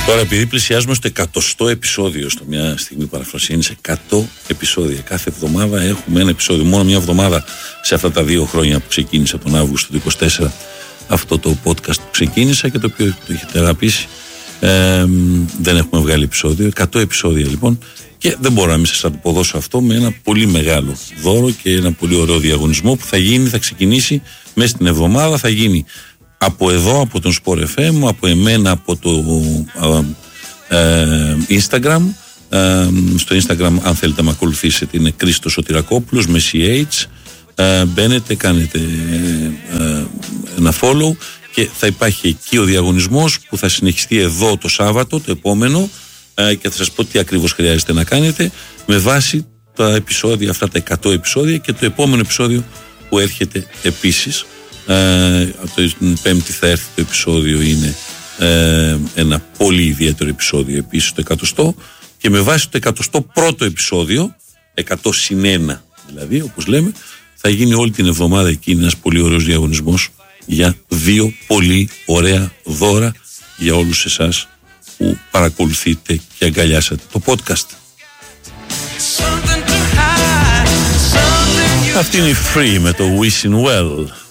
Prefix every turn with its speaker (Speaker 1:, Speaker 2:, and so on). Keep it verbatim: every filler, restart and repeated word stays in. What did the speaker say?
Speaker 1: Τώρα, επειδή πλησιάζουμε στο εκατοστό επεισόδιο, στο μια στιγμή παραφρασία είναι σε εκατό επεισόδια. Κάθε εβδομάδα έχουμε ένα επεισόδιο. Μόνο μια εβδομάδα σε αυτά τα δύο χρόνια που ξεκίνησα τον Αύγουστο του είκοσι τέσσερα αυτό το podcast που ξεκίνησα και το οποίο το έχετε αγαπήσει. Ε, δεν έχουμε βγάλει επεισόδιο. εκατό επεισόδια λοιπόν. Και δεν μπορώ να μην σας αποδώσω αυτό με ένα πολύ μεγάλο δώρο και ένα πολύ ωραίο διαγωνισμό που θα γίνει, θα ξεκινήσει μέσα στην εβδομάδα. Θα γίνει από εδώ, από τον Sport εφ εμ, από εμένα, από το ε, Instagram. Ε, στο Instagram, αν θέλετε να με ακολουθήσετε, είναι Κρίστος Σωτηρακόπουλος με σι έιτς. Ε, μπαίνετε, κάνετε ε, ένα follow και θα υπάρχει εκεί ο διαγωνισμός που θα συνεχιστεί εδώ το Σάββατο, το επόμενο, ε, και θα σας πω τι ακριβώς χρειάζεται να κάνετε με βάση τα επεισόδια, αυτά τα εκατό επεισόδια και το επόμενο επεισόδιο που έρχεται επίσης. Ε, από την Πέμπτη θα έρθει το επεισόδιο, είναι ε, ένα πολύ ιδιαίτερο επεισόδιο επίσης, το εκατοστό, και με βάση το εκατοστό πρώτο επεισόδιο, εκατό συν ένα δηλαδή, όπως λέμε, θα γίνει όλη την εβδομάδα εκεί ένας πολύ ωραίος διαγωνισμός για δύο πολύ ωραία δώρα για όλους εσάς που παρακολουθείτε και αγκαλιάσατε το podcast. Αυτή είναι η Free με το Wishing Well.